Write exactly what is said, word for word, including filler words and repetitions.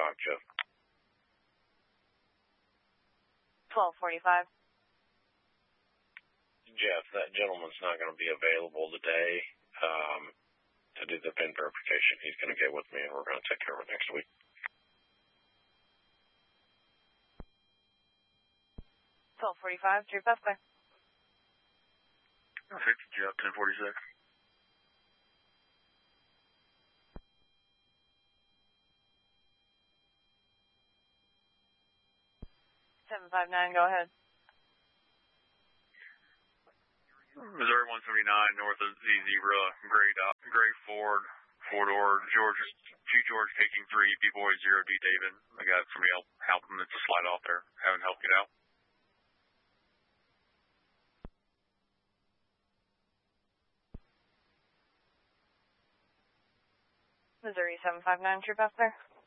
o'clock, Jeff. twelve forty-five. Jeff, that gentleman's not going to be available today um, to do the PIN verification. He's going to get with me, and we're going to take care of it next week. twelve forty-five, Drew Buffler. six, Jeff, ten forty-six. seven five nine, go ahead. Missouri one seventy-nine, north of Z Zebra, Gray, dot, Gray Ford, four-door, George, G George taking three, B-Boy zero D David. I got somebody help, help him to slide off there. Haven't helped get out. Missouri seven five nine, True Buffler.